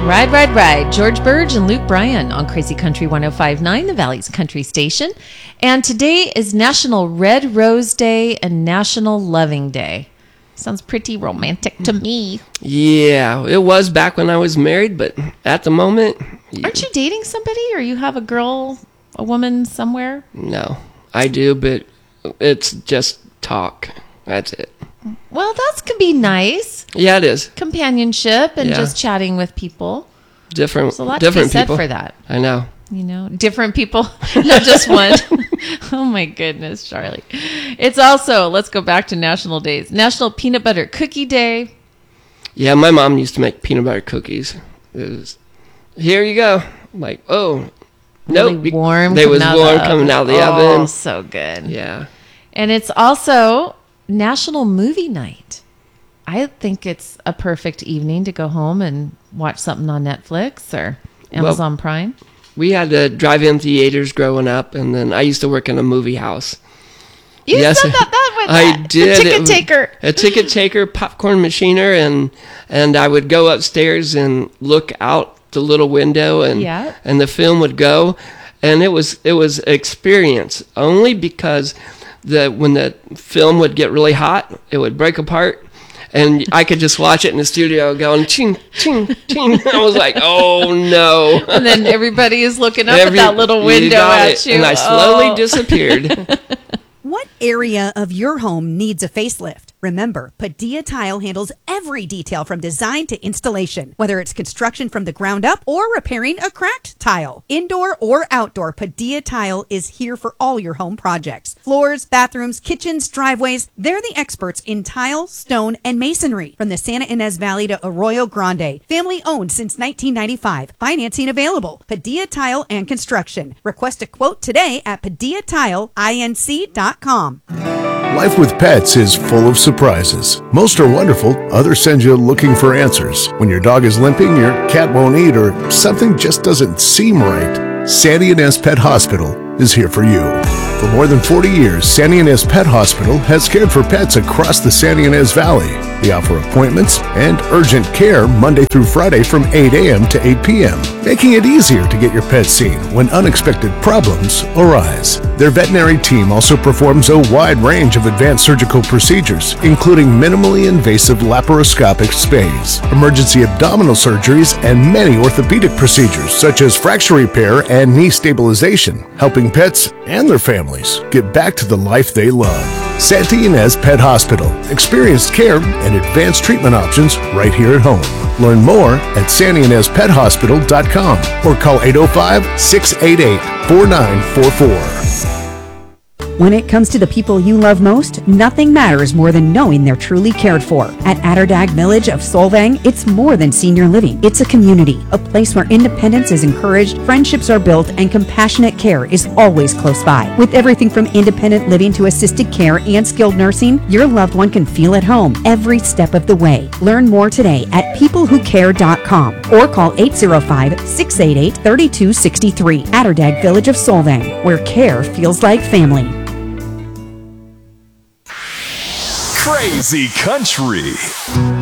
Ride, Ride, Ride. George Burge and Luke Bryan on Crazy Country 105.9, the Valley's country station. And today is National Red Rose Day and National Loving Day. Sounds pretty romantic to me. Yeah, it was back when I was married, but at the moment... Aren't you dating somebody, or you have a woman somewhere? No, I do, but it's just talk. That's it. Well, that can be nice. Yeah, it is. Companionship and just chatting with people. There's a lot to be said for that. I know. You know, different people, not just one. Oh my goodness, Charlie. It's also, let's go back to national days. National Peanut Butter Cookie Day. Yeah, my mom used to make peanut butter cookies. Here you go. I'm like, oh, really nope. Warm. They was warm coming out of the oven. Oh, so good. Yeah. And it's also National Movie Night. I think it's a perfect evening to go home and watch something on Netflix or Amazon Prime. We had drive-in theaters growing up, and then I used to work in a movie house. You said that with I did. A ticket taker. A ticket taker, popcorn machiner, and I would go upstairs and look out the little window, and the film would go, and it was experience only because when the film would get really hot, it would break apart. And I could just watch it in the studio going, ching, ching, ching. I was like, oh, no. And then everybody is looking up at that little window at you. And I slowly disappeared. What area of your home needs a facelift? Remember, Padilla Tile handles every detail from design to installation, whether it's construction from the ground up or repairing a cracked tile. Indoor or outdoor, Padilla Tile is here for all your home projects. Floors, bathrooms, kitchens, driveways, they're the experts in tile, stone, and masonry. From the Santa Ynez Valley to Arroyo Grande, family owned since 1995. Financing available. Padilla Tile and Construction. Request a quote today at PadillaTileInc.com. Life with pets is full of surprises. Most are wonderful, others send you looking for answers. When your dog is limping, your cat won't eat, or something just doesn't seem right, Santa Ynez Pet Hospital is here for you. For more than 40 years, Santa Ynez Pet Hospital has cared for pets across the Santa Ynez Valley. They offer appointments and urgent care Monday through Friday from 8 a.m. to 8 p.m., making it easier to get your pet seen when unexpected problems arise. Their veterinary team also performs a wide range of advanced surgical procedures, including minimally invasive laparoscopic spays, emergency abdominal surgeries, and many orthopedic procedures such as fracture repair and knee stabilization, helping pets and their families get back to the life they love. Santa Ynez Pet Hospital. Experienced care and advanced treatment options right here at home. Learn more at santaynezpethospital.com or call 805-688-4944. When it comes to the people you love most, nothing matters more than knowing they're truly cared for. At Atterdag Village of Solvang, it's more than senior living. It's a community, a place where independence is encouraged, friendships are built, and compassionate care is always close by. With everything from independent living to assisted care and skilled nursing, your loved one can feel at home every step of the way. Learn more today at peoplewhocare.com or call 805-688-3263. Atterdag Village of Solvang, where care feels like family. Crazy Country.